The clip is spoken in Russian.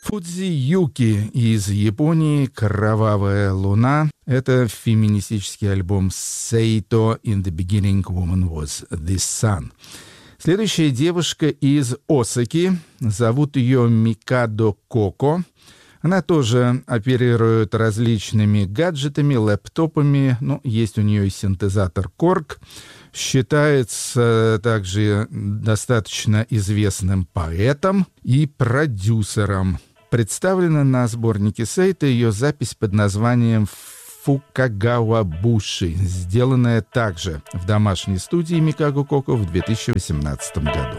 Фудзи Юки из Японии «Кровавая луна». Это феминистический альбом Сейто «In the beginning woman was the sun». Следующая девушка из Осаки. Зовут ее Микадо Коко. Она тоже оперирует различными гаджетами, лэптопами. Есть у нее и синтезатор Korg. Считается также достаточно известным поэтом и продюсером. Представлена на сборнике Сейто ее запись под названием «Фукагава Буши», сделанная также в домашней студии Микадо Коко в 2018 году.